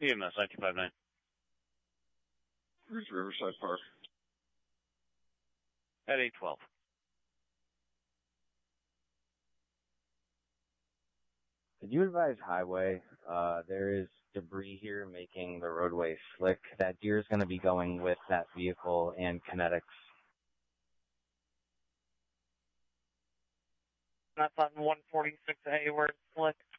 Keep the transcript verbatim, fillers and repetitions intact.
E M S nine two five nine. Where's Riverside Park? At eight twelve. Could you advise highway? Uh, there is debris here making the roadway slick. That deer is going to be going with that vehicle and kinetics. That's on one forty-six A where it's slick.